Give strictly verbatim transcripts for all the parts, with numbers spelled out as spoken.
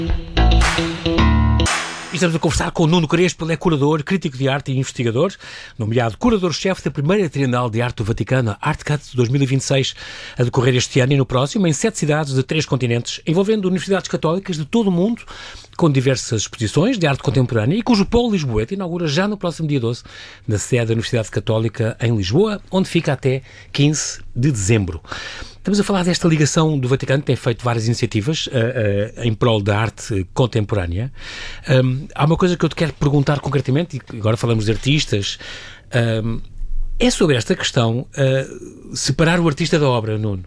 E estamos a conversar com o Nuno Crespo, ele é curador, crítico de arte e investigador, nomeado curador-chefe da primeira Trienal de Arte do Vaticano, ArtCat dois mil e vinte e seis, a decorrer este ano e no próximo, em sete cidades de três continentes, envolvendo universidades católicas de todo o mundo, com diversas exposições de arte contemporânea e cujo polo lisboeta inaugura já no próximo dia doze, na sede da Universidade Católica em Lisboa, onde fica até quinze de dezembro. Estamos a falar desta ligação do Vaticano, que tem feito várias iniciativas uh, uh, em prol da arte contemporânea. Um, há uma coisa que eu te quero perguntar concretamente, e agora falamos de artistas, um, é sobre esta questão, uh, separar o artista da obra, Nuno.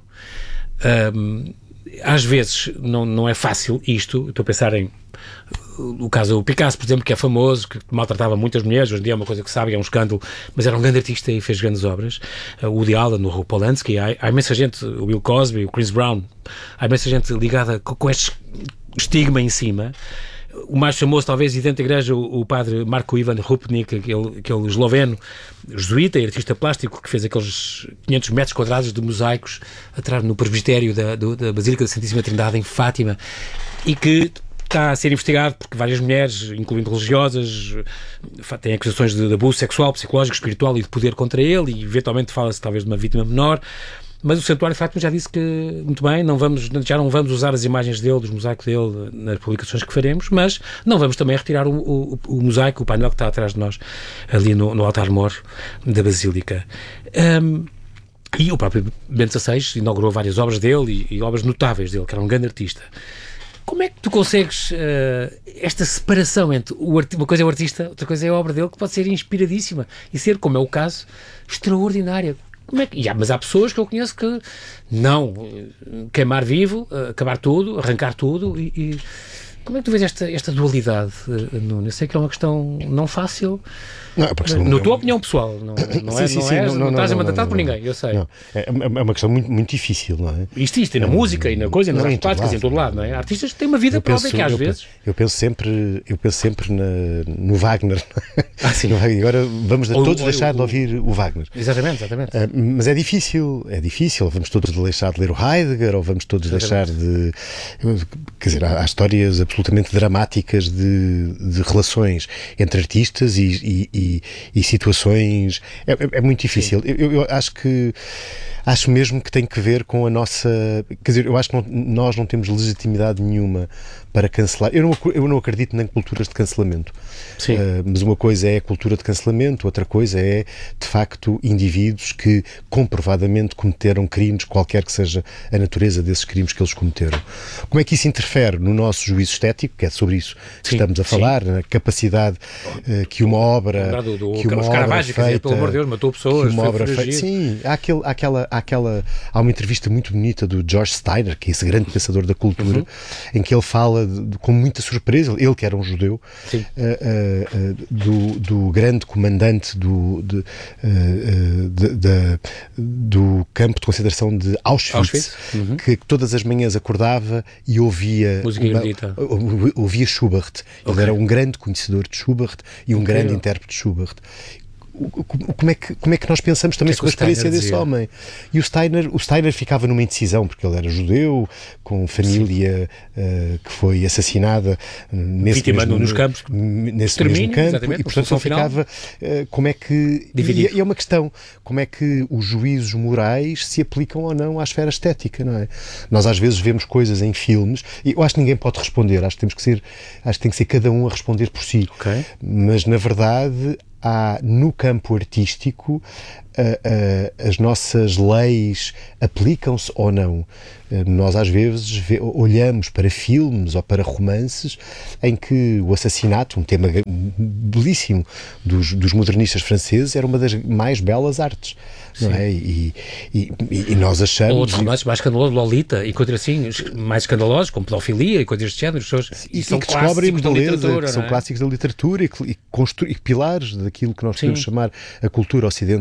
Um, às vezes não, não é fácil isto, estou a pensar em o caso do Picasso, por exemplo, que é famoso, que maltratava muitas mulheres, hoje em dia é uma coisa que sabe, é um escândalo, mas era um grande artista e fez grandes obras. O Woody Allen, o Polanski, há, há imensa gente, o Bill Cosby, o Chris Brown, há imensa gente ligada com, com este estigma em cima. O mais famoso, talvez, e dentro da igreja, o, o padre Marko Ivan Rupnik, aquele, aquele esloveno, jesuíta e artista plástico, que fez aqueles quinhentos metros quadrados de mosaicos atrás no presbitério da, do, da Basílica da Santíssima Trindade, em Fátima, e que está a ser investigado porque várias mulheres, incluindo religiosas, têm acusações de, de abuso sexual, psicológico, espiritual e de poder contra ele, e eventualmente fala-se talvez de uma vítima menor. Mas o Santuário de Fátima já disse que, muito bem, não vamos, já não vamos usar as imagens dele, dos mosaicos dele, nas publicações que faremos, mas não vamos também retirar o, o, o mosaico, o painel que está atrás de nós, ali no, no altar-mor da Basílica. Um, e o próprio Bento dezasseis inaugurou várias obras dele e, e obras notáveis dele, que era um grande artista. Como é que tu consegues uh, esta separação entre o arti- uma coisa é o artista, outra coisa é a obra dele, que pode ser inspiradíssima e ser, como é o caso, extraordinária? Como é que... Já, mas há pessoas que eu conheço que não, queimar vivo, acabar tudo, arrancar tudo e... e... Como é que tu vês esta, esta dualidade, Nuno? Eu sei que é uma questão não fácil, não, é questão, na tua é... opinião pessoal, não, não, sim, é, sim, não, sim, é, não, não, não estás a mandatar por ninguém, eu sei. Não. É, é uma questão muito, muito difícil, não é? Isto, isto, e na é, música, e na coisa, e nas artes plásticas, em todo lado, não é? Artistas têm uma vida própria que às eu vezes... Penso, eu penso sempre, eu penso sempre na, no Wagner. Ah, sim. Agora vamos ou, todos ou, deixar ou, de ouvir o Wagner. Exatamente, exatamente. Uh, mas é difícil, é difícil, vamos todos deixar de ler o Heidegger, ou vamos todos exatamente. deixar de... Quer dizer, há, há histórias absolutamente dramáticas De, de relações entre artistas e, e, e, e situações. É, é, é muito difícil. Eu, eu acho que acho mesmo que tem que ver com a nossa. Quer dizer, eu acho que não, nós não temos legitimidade nenhuma para cancelar. Eu não, eu não acredito em culturas de cancelamento. Sim. Uh, mas uma coisa é a cultura de cancelamento, outra coisa é, de facto, indivíduos que comprovadamente cometeram crimes, qualquer que seja a natureza desses crimes que eles cometeram. Como é que isso interfere no nosso juízo estético, que é sobre isso que sim, estamos a falar, sim. na capacidade uh, que uma obra do, do, que uma obra Caravaggio, feita, dizer, pelo amor de Deus, matou pessoas, que uma obra feita, sim, há, aquele, há, aquela, há aquela há uma entrevista muito bonita do George Steiner, que é esse grande pensador da cultura, uhum. em que ele fala de, de, com muita surpresa, ele que era um judeu, uh, uh, uh, do, do grande comandante do, de, uh, uh, de, de, do campo de concentração de Auschwitz, Auschwitz? Uhum. que todas as manhãs acordava e ouvia uma, ouvia Schubert. Ele okay. era um grande conhecedor de Schubert e um okay. grande intérprete de Schubert. Como é, que, como é que nós pensamos também que sobre é a experiência desse homem? E o Steiner, o Steiner ficava numa indecisão, porque ele era judeu, com família uh, que foi assassinada nesse vítima mesmo, nos campos, nesse mesmo campo, e portanto ele ficava uh, como é que... Dividido. E é uma questão, como é que os juízos morais se aplicam ou não à esfera estética, não é? Nós às vezes vemos coisas em filmes, e eu acho que ninguém pode responder, acho que temos que ser, acho que tem que ser cada um a responder por si, okay. mas na verdade... Há, no campo artístico, uh, uh, as nossas leis aplicam-se ou não? Uh, nós, às vezes, vê, olhamos para filmes ou para romances em que o assassinato, um tema belíssimo dos, dos modernistas franceses, era uma das mais belas artes. Não é? e, e, e nós achamos... Ou outros romances mais escandalosos, Lolita, e coisas assim, mais escandalosos, como pedofilia e coisas deste género. Pessoas, e, e são e que descobrem beleza, que são é? clássicos da literatura e, e, constru, e pilares daquilo que nós podemos chamar a cultura ocidental,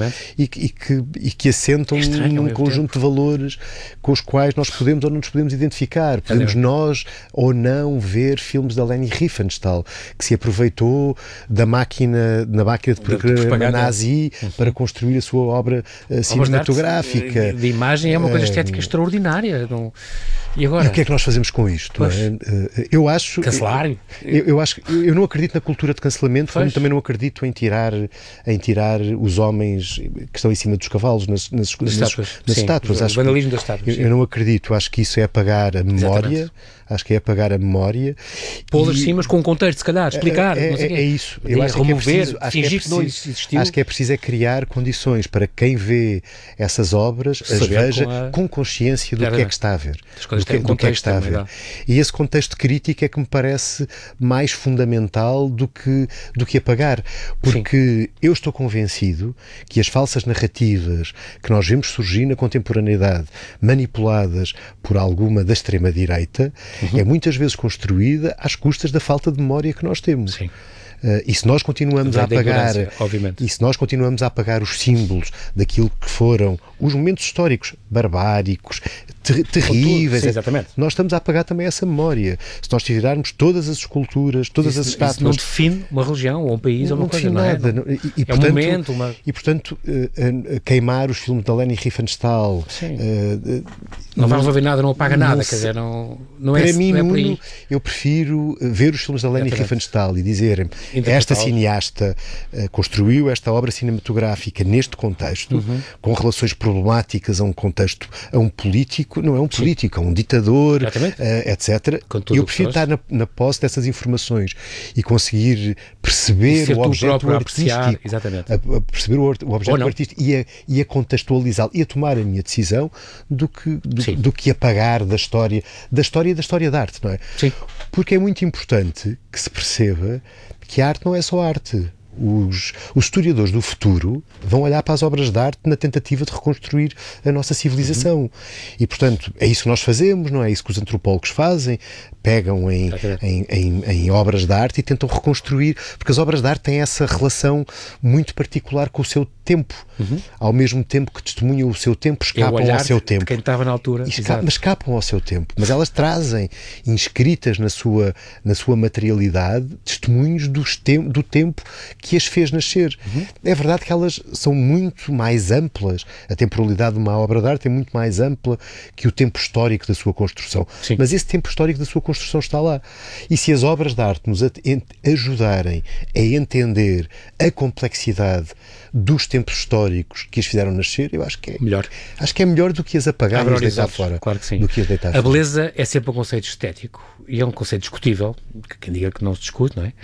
e, e, que, e que assentam é num conjunto tempo. de valores com os quais nós podemos ou não nos podemos identificar. Podemos é nós ou não ver filmes da Leni Riefenstahl, que se aproveitou da máquina, na máquina de programa nazi uhum. para construir a sua obra uh, cinematográfica. De, de imagem é uma coisa estética uh, extraordinária. Não... E agora? E o que é que nós fazemos com isto? Não é? Eu acho... Cancelar? Eu, eu, acho, eu não acredito na cultura de cancelamento, pois. como também não acredito em tirar, em tirar os homens que estão em cima dos cavalos nas, nas, nas, nas estátuas. Nas estátuas. O acho vandalismo das estátuas. Eu, eu não acredito, acho que isso é apagar a memória. Exatamente. Acho que é apagar a memória. Pô-las sim, mas com um contexto, se calhar, explicar. É, não sei é, é isso. Eu acho remover, que é preciso, fingir que, é que não existiu. Acho que é preciso é criar condições para quem vê essas obras as veja com, a... com consciência do claro, que é que está a ver. Do que, do que é que está a ver. E esse contexto crítico é que me parece mais fundamental do que, do que apagar. Porque sim. eu estou convencido que as falsas narrativas que nós vemos surgir na contemporaneidade, manipuladas por alguma da extrema-direita, uhum. é muitas vezes construída às custas da falta de memória que nós temos. Sim. Uh, e se nós continuamos a apagar obviamente. e se nós continuamos a apagar os símbolos daquilo que foram os momentos históricos barbáricos, ter terríveis, Sim, exatamente. nós estamos a apagar também essa memória. Se nós tirarmos todas as esculturas, todas isso, as estátuas... Isso não define uma religião ou um país não, ou uma não coisa, define não é? nada. Não, e, e, é portanto, um momento, uma... E, portanto, uh, uh, queimar os filmes da Leni Riefenstahl... Uh, uh, não vamos ver nada, não apaga não, nada, não quer dizer, não, não é, para mim, não é por Nuno, aí. Eu prefiro ver os filmes da Leni Riefenstahl e dizerem esta cineasta uh, construiu esta obra cinematográfica neste contexto, uhum. com relações problemáticas a um contexto, a um político, não é um político, Sim. a um ditador, uh, etcétera. Eu prefiro estar na, na posse dessas informações e conseguir perceber o objeto artístico, exatamente. A, a perceber o, o objeto artístico e a, e a contextualizá-lo e a tomar a minha decisão do que, do, do que apagar da história, da história e da história da arte, não é? Sim. Porque é muito importante que se perceba que a arte não é só arte. Os, os historiadores do futuro vão olhar para as obras de arte na tentativa de reconstruir a nossa civilização. Uhum. E, portanto, é isso que nós fazemos, não é isso que os antropólogos fazem, pegam em, em, em, em obras de arte e tentam reconstruir, porque as obras de arte têm essa relação muito particular com o seu tempo. Uhum. Ao mesmo tempo que testemunham o seu tempo, escapam ao seu tempo. Quem estava na altura. Esca mas escapam ao seu tempo. Mas elas trazem, inscritas na sua, na sua materialidade, testemunhos dos te do tempo que as fez nascer. Uhum. É verdade que elas são muito mais amplas. A temporalidade de uma obra de arte é muito mais ampla que o tempo histórico da sua construção. Sim. Mas esse tempo histórico da sua construção está lá. E se as obras de arte nos ajudarem a entender a complexidade dos tempos históricos que as fizeram nascer, eu acho que é melhor, acho que é melhor do que as apagar e as deitar fora. Claro que sim. Do que as deitar a fora. Beleza é sempre um conceito estético e é um conceito discutível, quem diga que não se discute, não é?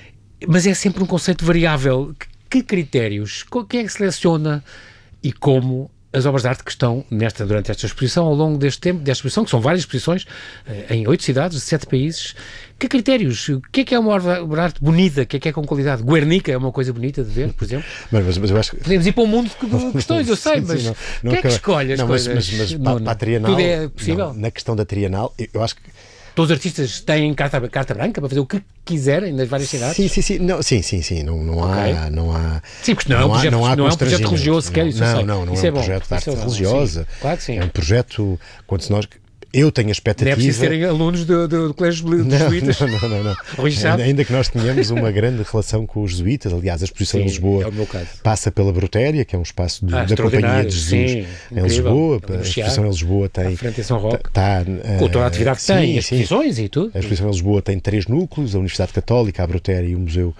Mas é sempre um conceito variável. Que critérios? Quem é que seleciona e como as obras de arte que estão nesta, durante esta exposição, ao longo deste tempo, desta exposição, que são várias exposições, em oito cidades, sete países, que critérios? O que é que é uma obra de arte bonita? O que é que é com qualidade? Guernica é uma coisa bonita de ver, por exemplo? Mas, mas, mas eu acho que... Podemos ir para um mundo de questões, eu sei, mas sim, não, não quem é que escolhe as não, coisas? Mas, mas, mas para, para a Trienal, tudo é possível? Não, na questão da Trienal, eu acho que todos os artistas têm carta, carta branca para fazer o que quiserem nas várias cidades? Sim, sim, sim. Não, sim, sim, sim. Não, não, okay. há, não há... Sim, porque não, não, é, um projeto, não, há, não é um projeto religioso sequer, isso não, eu sei. Não, não, isso não é, é um bom. projeto de arte é religiosa. Sim, claro que sim. É um projeto, quando nós... Eu tenho a expectativa... Deve serem alunos do, do, do colégio dos jesuítas. Não, não, não. não. ainda, ainda que nós tenhamos uma grande relação com os jesuítas, aliás, a exposição Sim, em Lisboa é o meu caso. passa pela Brutéria, que é um espaço de, ah, da Companhia de Jesus sim, em Lisboa. É a exposição em Lisboa tem... À frente em São Roque. Tá, com toda a atividade que tem, as exposições e tudo. A exposição em Lisboa tem três núcleos, a Universidade Católica, a Brutéria e o Museu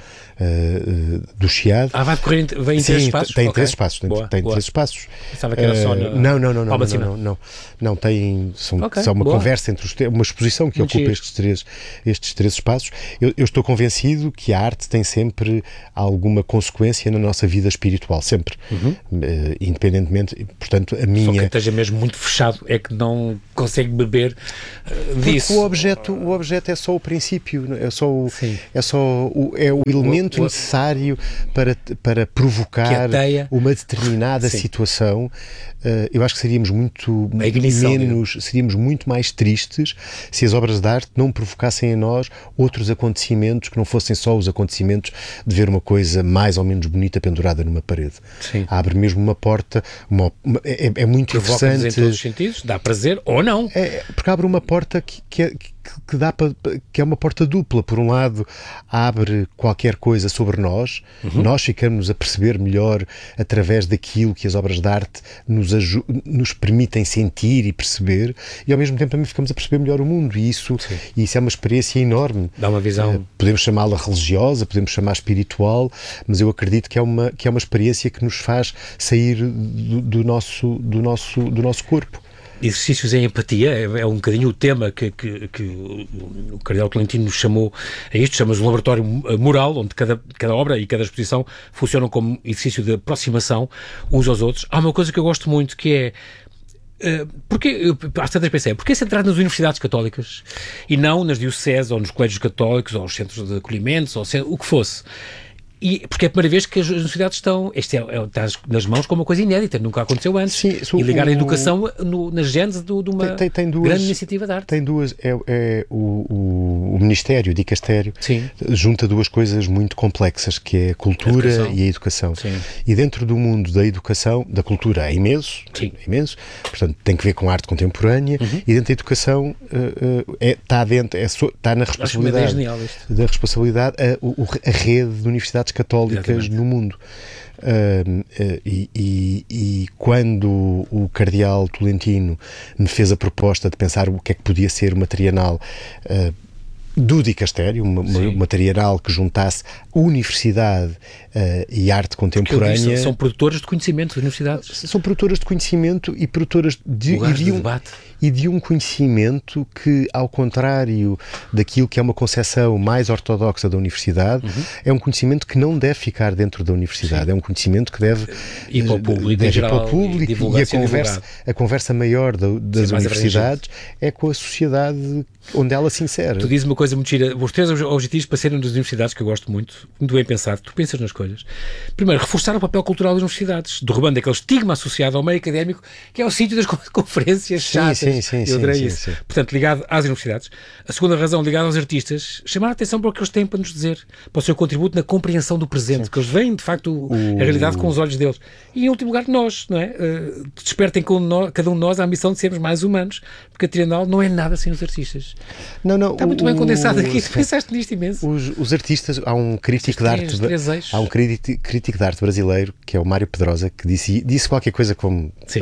uh, do Chiado. Ah, vai decorrer vem em Sim, três espaços? tem okay. três espaços. Tem, boa, tem boa. três espaços. Pensava que era só na... Uh, não, não, não, não, não, não, não, não. Tem, são, okay, são uma boa. conversa entre os... Uma exposição que Muito ocupa estes três, estes três espaços. Eu, eu estou convencido que a arte tem sempre alguma consequência na nossa vida espiritual, sempre. Uhum. Uh, independentemente, portanto, a minha... Só que esteja mesmo muito fechado é que não consegue beber uh, disso. Porque o objeto, o objeto é só o princípio, é só o, é só o, é o elemento o, o, necessário para, para provocar uma determinada Sim. situação. Uh, eu acho que seríamos muito ignição, menos, seríamos muito muito mais tristes se as obras de arte não provocassem em nós outros acontecimentos que não fossem só os acontecimentos de ver uma coisa mais ou menos bonita pendurada numa parede. Sim. Abre mesmo uma porta, uma, uma, é, é muito Provoca-nos interessante. em todos os sentidos, dá prazer ou não. É, porque abre uma porta que, que, é, que, que dá para, que é uma porta dupla. Por um lado, abre qualquer coisa sobre nós, uhum. nós ficamos a perceber melhor através daquilo que as obras de arte nos, nos permitem sentir e perceber, e ao mesmo tempo também ficamos a perceber melhor o mundo, e isso, e isso é uma experiência enorme. Dá uma visão. Uh, podemos chamá-la religiosa, podemos chamar espiritual, mas eu acredito que é uma, que é uma experiência que nos faz sair do, do, nosso, do, nosso, do nosso corpo. Exercícios em empatia é, é um bocadinho o tema que, que, que o Cardeal Tolentino nos chamou a isto, chama-se um laboratório moral, onde cada, cada obra e cada exposição funcionam como exercício de aproximação uns aos outros. Há uma coisa que eu gosto muito, que é Uh, porque, às tantas pensei, porquê centrar nas universidades católicas e não nas dioceses ou nos colégios católicos ou nos centros de acolhimentos ou o que fosse? E, porque é a primeira vez que as universidades estão, este é, é, está nas mãos como uma coisa inédita, nunca aconteceu antes. Sim, e ligar o, a educação no, na gênese de uma tem, tem, tem duas, grande iniciativa de arte. Tem duas, é, é o, o, o Ministério, o Dicastério, Sim. junta duas coisas muito complexas, que é a cultura a educação. e a educação. Sim. E dentro do mundo da educação, da cultura é imenso, Sim. é imenso, portanto tem que ver com a arte contemporânea, uhum. e dentro da educação uh, uh, é, está dentro, é, está na responsabilidade, genial isto. da responsabilidade a, a rede de universidades católicas Exatamente. no mundo. Uh, uh, e, e, e quando o Cardeal Tolentino me fez a proposta de pensar o que é que podia ser uma trienal uh, do Dicastério, uma, uma trienal que juntasse universidade uh, e arte contemporânea. Disse, são produtoras de conhecimento, as universidades. São produtoras de conhecimento e produtoras de, e de, de um, debate. e de um conhecimento que, ao contrário daquilo que é uma concepção mais ortodoxa da universidade, uhum. é um conhecimento que não deve ficar dentro da universidade. Sim. É um conhecimento que deve ir para o público, deve ir geral, para o público e, e a, conversa, a conversa maior da, das Sim, universidades é com a sociedade onde ela se insere. Tu dizes uma coisa muito gira, os três objetivos para serem das universidades, que eu gosto muito, muito bem pensado, tu pensas nas coisas. Primeiro, reforçar o papel cultural das universidades, derrubando aquele estigma associado ao meio académico, que é o sítio das conferências chatas. Sim, sim, sim, eu adorei sim, isso. Sim, sim. Portanto, ligado às universidades. A segunda razão, ligada aos artistas, chamar a atenção para o que eles têm para nos dizer, para o seu contributo na compreensão do presente, sim. que eles veem, de facto, o... a realidade com os olhos deles. E, em último lugar, nós, não é? Uh, despertem com nós, cada um de nós a ambição de sermos mais humanos, porque a Trienal não é nada sem os artistas. Não, não. Está muito o, bem condensado aqui, tu pensaste nisto imenso. Os, os artistas, há um crítico de arte, há um crítico, crítico de arte brasileiro, que é o Mário Pedrosa, que disse, disse qualquer coisa como Sim.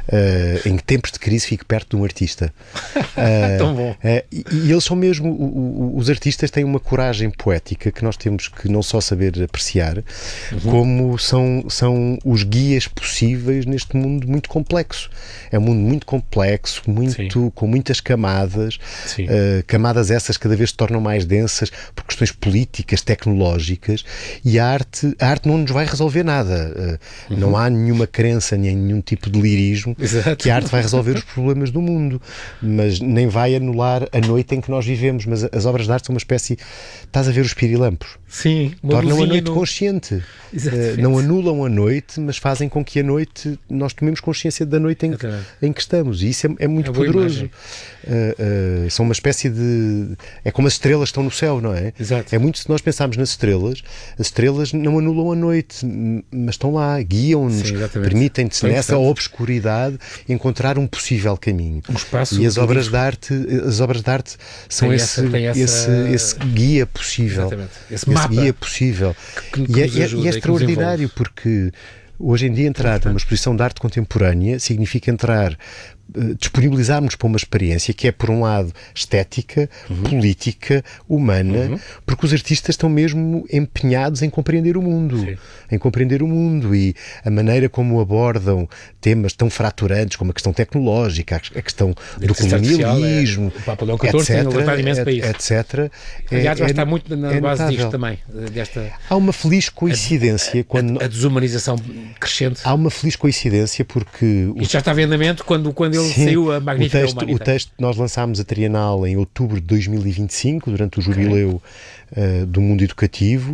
Uh, em tempos de crise fique perto de um artista. Uh, Tão bom. Uh, e, e eles são mesmo, o, o, os artistas têm uma coragem poética que nós temos que não só saber apreciar, uhum. como são, são os guias possíveis neste mundo muito complexo. É um mundo muito complexo, muito, com muitas camadas, uh, camadas essas cada vez se tornam mais densas por questões políticas, tecnológicas, e a arte, a arte não nos vai resolver nada. Uh, uhum. Não há nenhuma crença, nem nenhum tipo de lirismo Exato. que a arte vai resolver os problemas do mundo, mas nem vai anular a noite em que nós vivemos. Mas as obras de arte são uma espécie, estás a ver os pirilampos? Sim, tornam a noite no... consciente. Uh, não anulam a noite, mas fazem com que a noite, nós tomemos consciência da noite em, em que estamos, e isso é, é muito é poderoso. Uh, uh, são uma espécie de... é como as estrelas estão no céu, não é? Exato. É muito, se nós pensarmos nas estrelas, as estrelas não anulam a noite, mas estão lá, guiam-nos, permitem-nos nessa obscuridade encontrar um possível caminho. Um espaço e as obras de arte, as obras de arte são tem esse, essa, essa... esse, esse guia possível. Exatamente. Esse, esse guia possível. Que, que e, é, e é extraordinário, porque hoje em dia entrar numa exposição de arte contemporânea significa entrar, disponibilizarmos para uma experiência que é, por um lado, estética, uhum. política, humana, uhum. porque os artistas estão mesmo empenhados em compreender o mundo, Sim. em compreender o mundo, e a maneira como abordam temas tão fraturantes como a questão tecnológica, a questão do colonialismo, é, o Papa Leão catorze tem alertado imenso para isso. etcétera. Aliás, é, vai estar muito na é base notável. disto também. Desta, há uma feliz coincidência a, quando... A, a desumanização crescente. Há uma feliz coincidência porque... Isto já está em andamento quando, quando ele Sim, saiu a Magnífica o texto, Humanidade. O texto, nós lançámos a Trienal em outubro de dois mil e vinte e cinco, durante o jubileu okay. uh, do mundo educativo, uhum.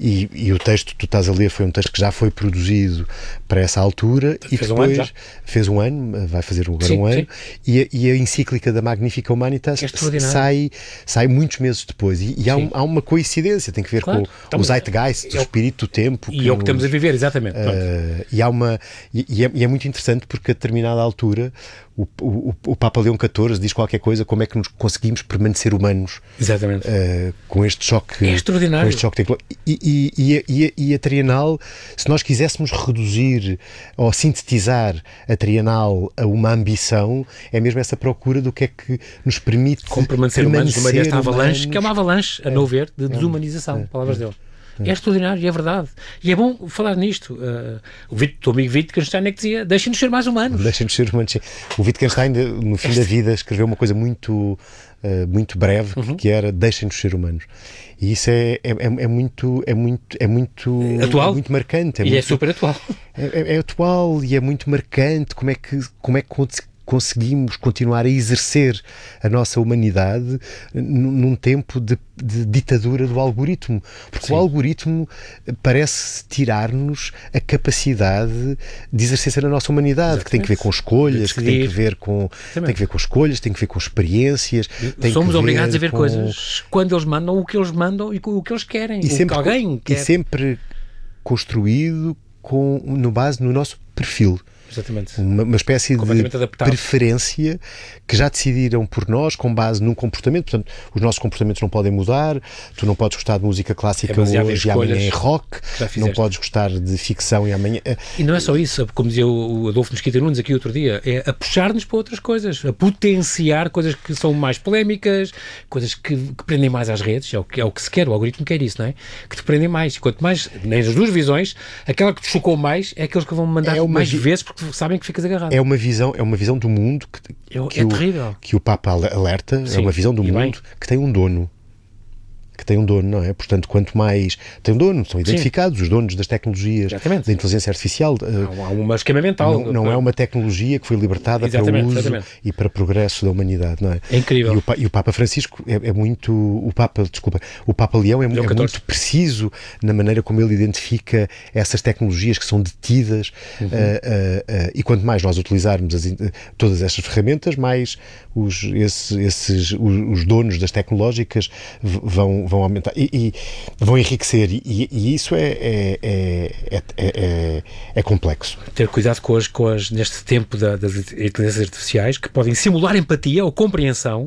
e, e o texto que tu estás a ler foi um texto que já foi produzido para essa altura e fez depois um ano fez um ano, vai fazer agora sim, um ano, sim. e a, e a encíclica da Magnifica Humanitas é sai, sai muitos meses depois. E, e há, um, há uma coincidência, tem que ver claro. com então, o zeitgeist, é o espírito do tempo. E é o que estamos a viver, exatamente. Uh, e, há uma, e, e, é, e é muito interessante porque a determinada altura o, o, o Papa Leão catorze diz qualquer coisa, como é que nos conseguimos permanecer humanos. Exatamente. Uh, com este choque. É extraordinário. Com este choque e, e, e, a, e, a, e a Trienal, se nós quiséssemos reduzir ou sintetizar a Trienal a uma ambição, é mesmo essa procura do que é que nos permite como permanecer, permanecer humanos no meio desta avalanche, que é uma avalanche, a é, meu ver, de desumanização, é, palavras é, dele. É. é extraordinário, é verdade. E é bom falar nisto. Uh, o, Vit, o amigo Wittgenstein é que dizia, deixem-nos ser mais humanos. Deixem-nos ser humanos. O Wittgenstein, no fim da vida, escreveu uma coisa muito, uh, muito breve, uhum. que era deixem-nos ser humanos. E isso é, é, é, muito, é, muito, é, muito, atual? É muito marcante. É e muito, é super atual. É, é, é atual e é muito marcante como é que, como é que conseguimos continuar a exercer a nossa humanidade num tempo de, de ditadura do algoritmo. Porque Sim. o algoritmo parece tirar-nos a capacidade de exercer a nossa humanidade, Exatamente. que tem que ver com escolhas, que tem que ver com, tem que ver com escolhas, tem que ver com experiências. Tem Somos que obrigados a ver com... coisas quando eles mandam o que eles mandam e o que eles querem, e o sempre, que alguém quer. E sempre construído com, no base no nosso perfil. Exatamente. Uma, uma espécie de adaptado. preferência que já decidiram por nós com base num comportamento. Portanto, os nossos comportamentos não podem mudar, tu não podes gostar de música clássica é hoje e amanhã em rock, não podes gostar de ficção e amanhã... E não é só isso, como dizia o Adolfo Mesquita Nunes aqui outro dia, é a puxar-nos para outras coisas, a potenciar coisas que são mais polémicas, coisas que, que prendem mais às redes, é o, que, é o que se quer, o algoritmo quer isso, não é? Que te prendem mais, e quanto mais, nas duas visões, aquela que te chocou mais é aqueles que vão mandar é mais vi... vezes porque sabem que ficas agarrado. É uma visão, é uma visão do mundo que, é, que, é o, terrível. que o Papa alerta, Sim, é uma visão do mundo bem. que tem um dono. Que tem um dono, não é? Portanto, quanto mais tem um dono, são identificados Sim. os donos das tecnologias exatamente. da inteligência artificial. Há um esquema mental. Não, não é uma tecnologia que foi libertada exatamente, para o uso exatamente. e para o progresso da humanidade, não é? É incrível. E o, e o Papa Francisco é, é muito, o Papa, desculpa, o Papa Leão é, é muito preciso na maneira como ele identifica essas tecnologias que são detidas uhum. uh, uh, uh, e quanto mais nós utilizarmos as, todas estas ferramentas, mais os, esses, esses, os, os donos das tecnológicas vão vão aumentar e, e vão enriquecer e, e isso é, é, é, é, é complexo. Ter cuidado com as, com as neste tempo da, das inteligências artificiais que podem simular empatia ou compreensão,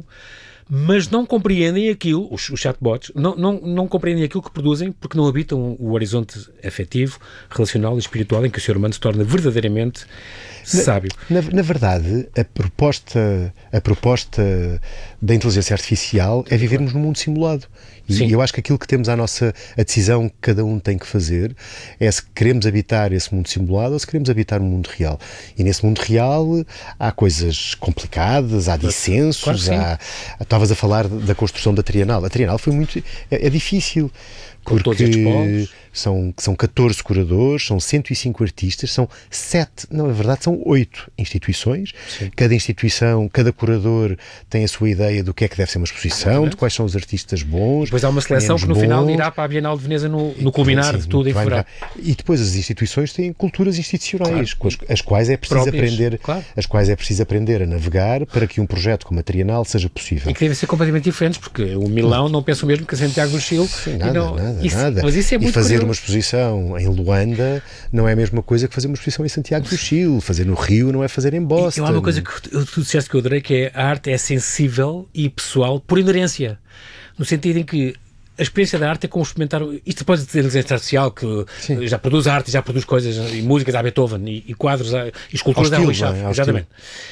mas não compreendem aquilo, os, os chatbots, não, não, não compreendem aquilo que produzem porque não habitam o horizonte afetivo, relacional e espiritual em que o ser humano se torna verdadeiramente sábio. Na, na, na verdade, a proposta, a proposta da inteligência artificial é vivermos num mundo simulado. E Sim. eu acho que aquilo que temos à nossa a decisão que cada um tem que fazer é se queremos habitar esse mundo simulado ou se queremos habitar um mundo real. E nesse mundo real há coisas complicadas, há dissensos, claro há, estavas a falar da construção da Trienal. A Trienal foi muito... é, é difícil. Com porque são, são catorze curadores, são cento e cinco artistas, são sete, não, na verdade são oito instituições. Sim. Cada instituição, cada curador tem a sua ideia do que é que deve ser uma exposição, de quais são os artistas bons. Depois há uma seleção que no bons. final irá para a Bienal de Veneza no, no culminar Sim, de tudo em fevereiro. E depois as instituições têm culturas institucionais, claro. com as, as quais é preciso Próprias, aprender, claro. as quais é preciso aprender a navegar para que um projeto como a Trienal seja possível. E que devem ser completamente diferentes, porque o Milão não pensa o mesmo que a Santiago do Chile. Sim, nada, não, nada. Isso, nada. Mas isso é muito e fazer curioso. uma exposição em Luanda não é a mesma coisa que fazer uma exposição em Santiago do Chile. Fazer no Rio não é fazer em Boston. E há uma coisa que tu disseste que eu adorei, que é a arte é sensível e pessoal por inerência. No sentido em que a experiência da arte é como experimentar... Isto pode dizer a inteligência artificial que Sim. já produz arte, já produz coisas, e músicas a Beethoven, e, e quadros, a, e esculturas a Rui Chaves. Exatamente.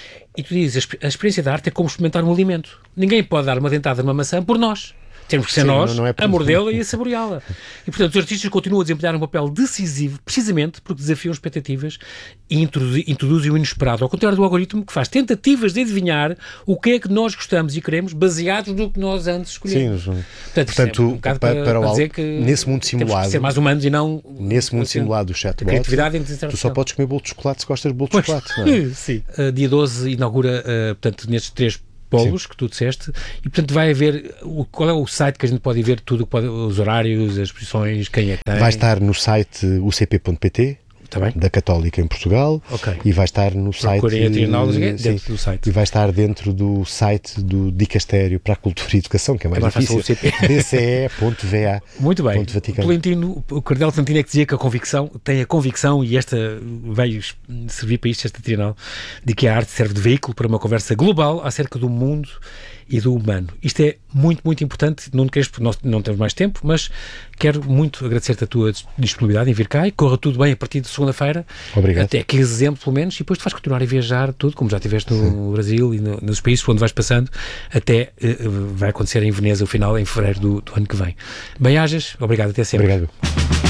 E tu dizes, a experiência da arte é como experimentar um alimento. Ninguém pode dar uma dentada numa maçã por nós. Temos que ser Sim, nós não, não é a mordê-la e a saboreá-la. E, portanto, os artistas continuam a desempenhar um papel decisivo, precisamente porque desafiam expectativas e introduzem, introduzem o inesperado, ao contrário do algoritmo que faz tentativas de adivinhar o que é que nós gostamos e queremos, baseados no que nós antes escolhemos. Sim, portanto, portanto é um para, para, para o dizer que nesse mundo simulado, ser mais humanos e não... Nesse mundo assim, simulado do chatbot, tu só podes comer bolo de chocolate se gostas de bolo de pois, chocolate. Não é? Sim. Uh, dia doze inaugura, uh, portanto, nestes três polos, sim, que tu disseste, e portanto vai haver, o, qual é o site que a gente pode ver tudo, pode, os horários, as exposições, quem é que tem? Vai estar no site u c p ponto p t, também, da Católica em Portugal, okay, e vai estar no Procurem site... a Trienal dentro sim, do site. E vai estar dentro do site do Dicastério para a Cultura e Educação, que é mais, é mais difícil, d c e ponto v a. Muito bem. Tolentino, o Cardeal Tolentino é que dizia que a convicção, tem a convicção, e esta veio servir para isto, esta Trienal, de que a arte serve de veículo para uma conversa global acerca do mundo e do humano. Isto é muito, muito importante. Não queres, porque nós não temos mais tempo, mas quero muito agradecer-te a tua disponibilidade em vir cá e corra tudo bem a partir de segunda-feira. Obrigado. Até quinze exemplos, pelo menos, e depois tu vais continuar a viajar tudo, como já estiveste no Sim. Brasil e no, nos países por onde vais passando, até uh, vai acontecer em Veneza, o final, em fevereiro do, do ano que vem. Bem-ajas, obrigado, até sempre. Obrigado.